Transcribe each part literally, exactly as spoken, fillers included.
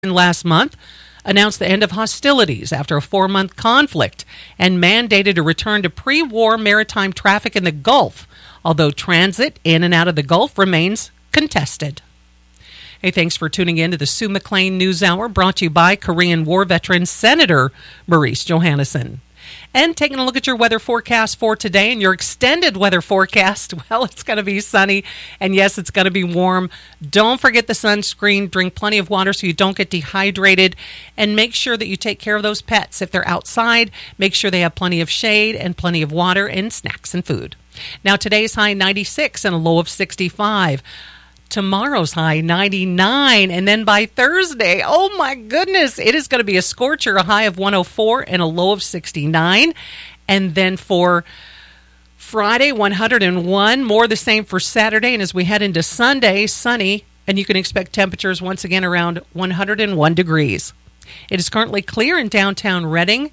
last month announced the end of hostilities after a four-month conflict and mandated a return to pre-war maritime traffic in the Gulf, although transit in and out of the Gulf remains contested. Hey, thanks for tuning in to the Sue McLean News Hour, brought to you by Korean War veteran Senator Maurice Johannesson. And taking a look at your weather forecast for today and your extended weather forecast, well, it's going to be sunny, and yes, it's going to be warm. Don't forget the sunscreen. Drink plenty of water so you don't get dehydrated, and make sure that you take care of those pets. If they're outside, make sure they have plenty of shade and plenty of water and snacks and food. Now, today's high ninety-six and a low of sixty-five. Tomorrow's high ninety-nine, and then by Thursday, oh my goodness, it is going to be a scorcher, a high of one oh four and a low of sixty-nine. And then for Friday, one oh one, more the same for Saturday. And as we head into Sunday, sunny, and you can expect temperatures once again around one oh one degrees. It is currently clear in downtown Reading,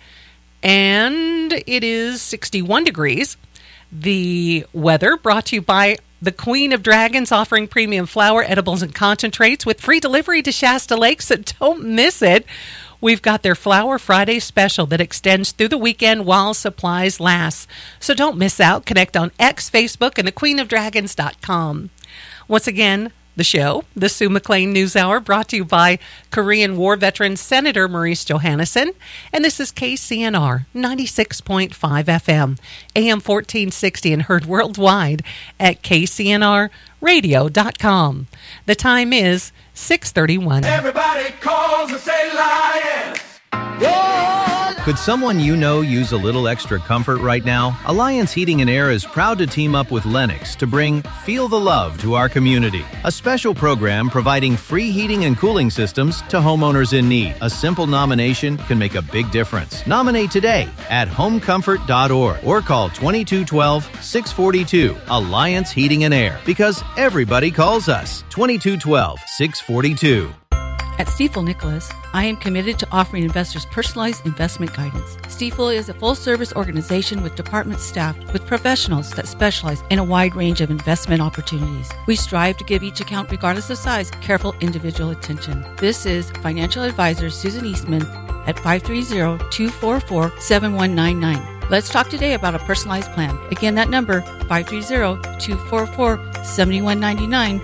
and it is sixty-one degrees. The weather brought to you by the Queen of Dragons, offering premium flour, edibles, and concentrates with free delivery to Shasta Lake, so don't miss it. We've got their Flower Friday special that extends through the weekend while supplies last. So don't miss out. Connect on X, Facebook, and the queen of dragons dot com. Once again, the show, the Sue McLean News Hour, brought to you by Korean War veteran Senator Maurice Johannesson. And this is K C N R ninety-six point five F M, A M fourteen sixty, and heard worldwide at K C N R radio dot com. The time is six thirty-one. Everybody calls and say Lions. Could someone you know use a little extra comfort right now? Alliance Heating and Air is proud to team up with Lennox to bring Feel the Love to our community. A special program providing free heating and cooling systems to homeowners in need. A simple nomination can make a big difference. Nominate today at home comfort dot org or call twenty-two twelve, six forty-two. Alliance Heating and Air, because everybody calls us. twenty-two twelve, six forty-two. At Stifel Nicholas, I am committed to offering investors personalized investment guidance. Stifel is a full-service organization with department staffed with professionals that specialize in a wide range of investment opportunities. We strive to give each account, regardless of size, careful individual attention. This is financial advisor Susan Eastman at five three zero, two four four, seven one nine nine. Let's talk today about a personalized plan. Again, that number, five three zero, two four four, seven one nine nine.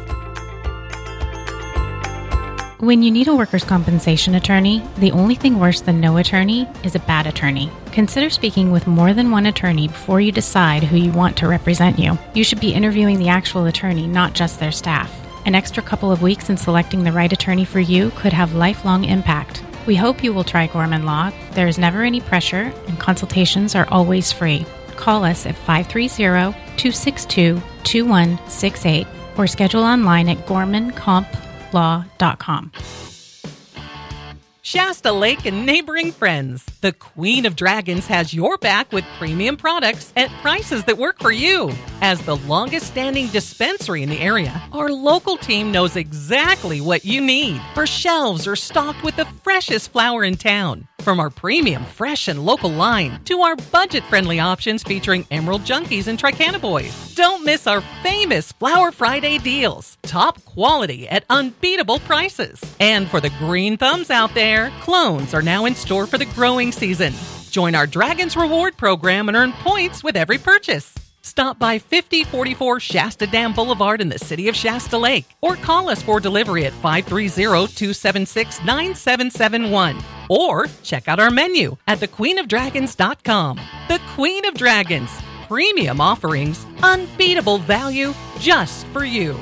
When you need a workers' compensation attorney, the only thing worse than no attorney is a bad attorney. Consider speaking with more than one attorney before you decide who you want to represent you. You should be interviewing the actual attorney, not just their staff. An extra couple of weeks in selecting the right attorney for you could have lifelong impact. We hope you will try Gorman Law. There is never any pressure, and consultations are always free. Call us at five three zero, two six two, two one six eight or schedule online at gorman comp law dot com. Shasta Lake and neighboring friends, the Queen of Dragons has your back with premium products at prices that work for you. As the longest-standing dispensary in the area, our local team knows exactly what you need. Our shelves are stocked with the freshest flower in town. From our premium, fresh, and local line to our budget-friendly options featuring Emerald Junkies and Tricana Boys. Don't miss our famous Flower Friday deals. Top quality at unbeatable prices. And for the green thumbs out there, clones are now in store for the growing season. Join our Dragons Reward program and earn points with every purchase. Stop by fifty forty-four Shasta Dam Boulevard in the city of Shasta Lake or call us for delivery at five three zero, two seven six, nine seven seven one or check out our menu at the queen of dragons dot com. The Queen of Dragons. Premium offerings, unbeatable value just for you.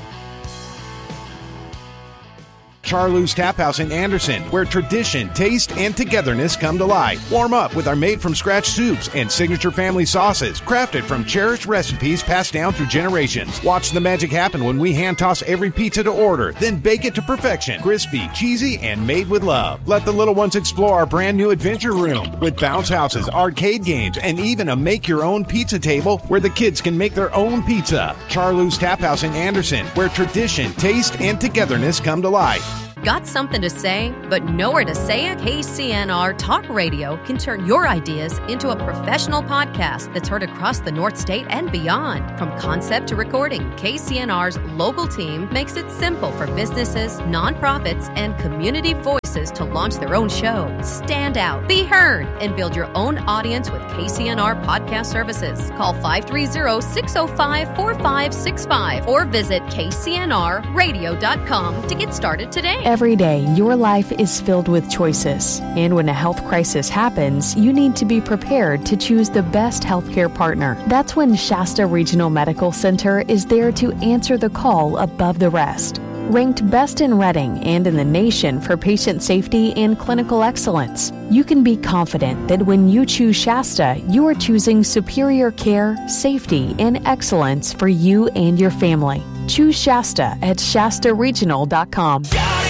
Charlie's Tap House in Anderson, where tradition, taste, and togetherness come to life. Warm up with our made-from-scratch soups and signature family sauces, crafted from cherished recipes passed down through generations. Watch the magic happen when we hand-toss every pizza to order, then bake it to perfection. Crispy, cheesy, and made with love. Let the little ones explore our brand-new adventure room with bounce houses, arcade games, and even a make-your-own pizza table where the kids can make their own pizza. Charlie's Tap House in Anderson, where tradition, taste, and togetherness come to life. Got something to say, but nowhere to say it? K C N R Talk Radio can turn your ideas into a professional podcast that's heard across the North State and beyond. From concept to recording, K C N R's local team makes it simple for businesses, nonprofits, and community voices to launch their own show. Stand out, be heard, and build your own audience with K C N R Podcast Services. Call five three zero, six zero five, four five six five or visit K C N R radio dot com to get started today. Every day, your life is filled with choices. And when a health crisis happens, you need to be prepared to choose the best healthcare partner. That's when Shasta Regional Medical Center is there to answer the call above the rest. Ranked best in Reading and in the nation for patient safety and clinical excellence, you can be confident that when you choose Shasta, you are choosing superior care, safety, and excellence for you and your family. Choose Shasta at Shasta Regional dot com. Got